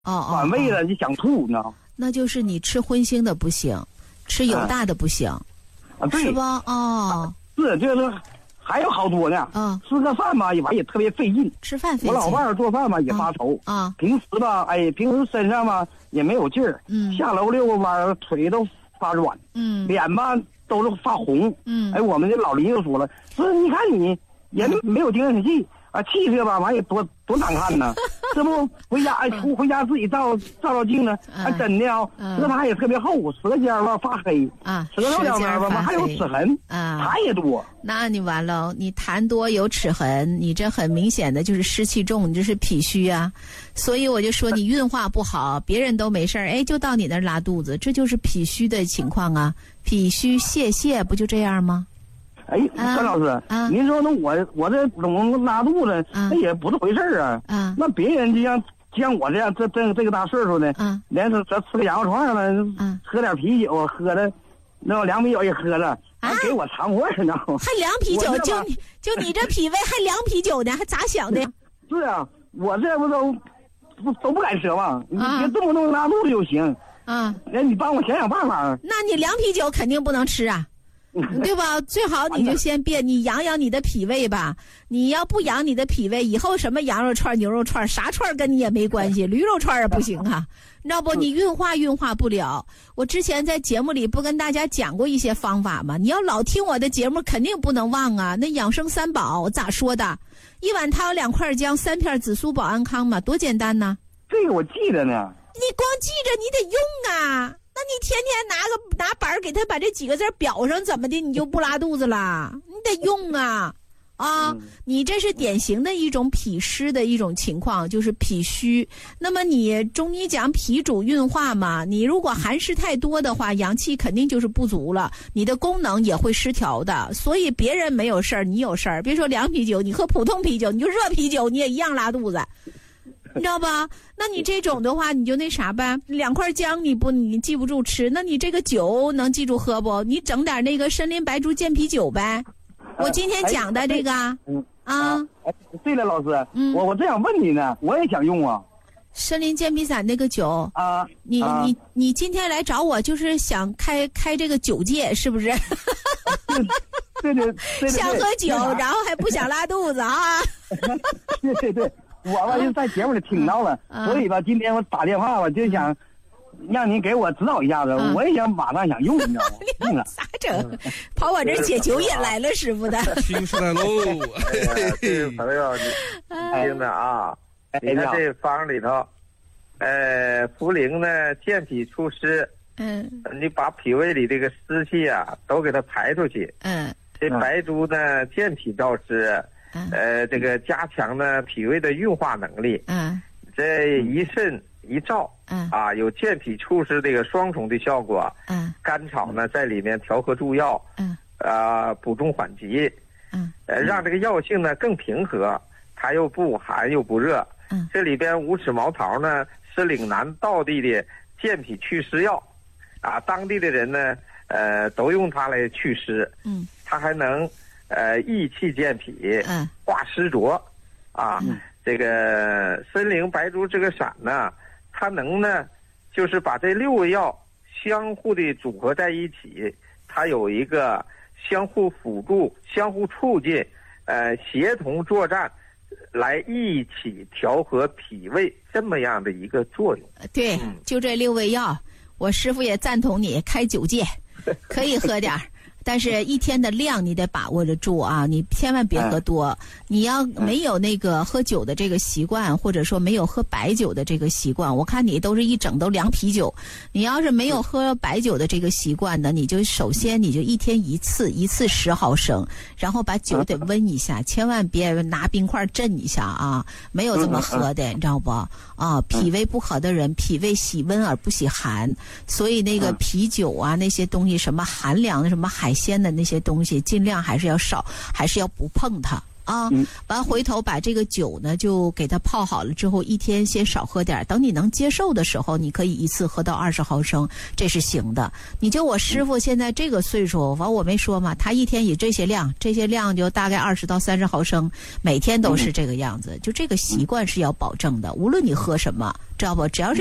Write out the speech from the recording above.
反胃了就想吐呢。 那就是你吃荤腥的不行，吃油大的不行， 对， 是吧？ 是这个还有好多呢。吃个饭吧也特别费劲， 吃饭费劲。 我老伴儿做饭吧也发愁平时吧平时身上吧也没有劲儿，下楼遛个弯腿都发软，脸吧都是发红，我们这老邻居说了，说你看你也没有精神气气色吧完也多难看呢。这不回家自己照镜子，真的舌苔也特别厚，舌尖吧发黑舌头两边吧还有齿痕痰也多。 那你完了，你痰多有齿痕，你这很明显的就是湿气重，你这是脾虚啊。所以我就说你运化不好，别人都没事儿，就到你那儿拉肚子，这就是脾虚的情况啊。脾虚泄不就这样吗？ 孙老师，您说那我这总拉肚子，那也不是回事儿那别人就像我这样，这个大岁数的，连这吃个羊肉串了，喝点啤酒，喝的那凉啤酒也喝了，还给我肠胃呢。 还凉啤酒，就你这脾胃还凉啤酒呢，还咋想的？ 是啊，我这不都不敢奢望，你别动不动拉肚子就行你帮我想办法。 那你凉啤酒肯定不能吃啊。对吧？最好你就先你养你的脾胃吧。你要不养你的脾胃，以后什么羊肉串、牛肉串，啥串跟你也没关系。驴肉串也不行啊，你知道不？你运化不了。我之前在节目里不跟大家讲过一些方法吗？你要老听我的节目，肯定不能忘啊。那养生三宝咋说的？一碗汤，2块姜，3片紫苏保安康嘛，多简单呢。 这个我记着呢。 你光记着，你得用啊。那你天天拿板给他把这几个字裱上，怎么的你就不拉肚子了？你得用啊！你这是典型的一种脾湿的一种情况，就是脾虚。那么你中医讲脾主运化嘛，你如果寒湿太多的话，阳气肯定就是不足了，你的功能也会失调的。所以别人没有事儿，你有事儿。别说凉啤酒，你喝普通啤酒，你就热啤酒，你也一样拉肚子。你知道吧？那你这种的话，你就那啥呗，2块姜你记不住吃，那你这个酒能记住喝不？你整点那个参苓白术健脾酒呗。我今天讲的这个对了，老师，我这样问你呢，我也想用啊。 参苓健脾散那个酒你今天来找我就是想开这个酒戒是不是？ 对， 想喝酒，然后还不想拉肚子啊？ 对。我吧就在节目里听到了，所以吧今天我打电话我就想让您给我指导一下子，我也想马上想用，你知道吗？用了咋整？跑我这解酒瘾来了，师傅的。 新时代喽！ 这位朋友，你听着啊，你看这方里头，茯苓呢健脾祛湿，你把脾胃里这个湿气都给它排出去，这白术呢健脾燥湿。这个加强呢脾胃的运化能力，这一肾一燥，有健脾祛湿这个双重的效果，甘草呢在里面调和助药，补中缓急，让这个药性呢更平和，它又不寒又不热，这里边无齿毛桃呢是岭南道地的健脾祛湿药，当地的人呢都用它来祛湿，它还能益气健脾，化湿浊，这个参苓白术这个散呢，它能呢，就是把这6味药相互的组合在一起，它有一个相互辅助、相互促进，协同作战，来一起调和脾胃这么样的一个作用。 对，就这6味药，我师傅也赞同你开酒戒，可以喝点儿。但是一天的量你得把握着住啊，你千万别喝多。你要没有那个喝酒的这个习惯，或者说没有喝白酒的这个习惯，我看你都是一整都凉啤酒。你要是没有喝白酒的这个习惯呢，你就首先你就一天一次10毫升，然后把酒得温一下，千万别拿冰块震一下啊，没有这么喝的，你知道不？脾胃不好的人，脾胃喜温而不喜寒，所以那个啤酒啊那些东西，什么寒凉的什么海鲜的那些东西，尽量还是要少，还是要不碰它啊。完回头把这个酒呢就给它泡好了之后，一天先少喝点，等你能接受的时候，你可以一次喝到20毫升，这是行的。你就我师傅现在这个岁数，完我没说嘛，他一天以这些量就大概20到30毫升，每天都是这个样子，就这个习惯是要保证的，无论你喝什么，知道不？只要是